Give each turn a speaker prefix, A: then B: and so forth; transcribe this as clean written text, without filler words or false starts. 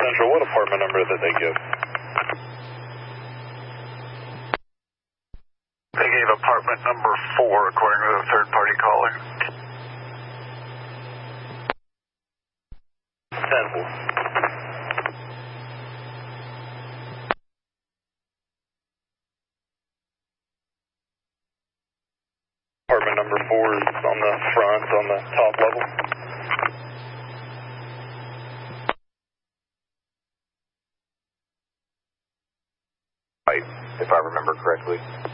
A: Central, what apartment number did they give?
B: They gave apartment number 4, according to the third-party caller.
A: 10-4. Apartment number 4 is on the front, on the top level.
C: Right, if I remember correctly.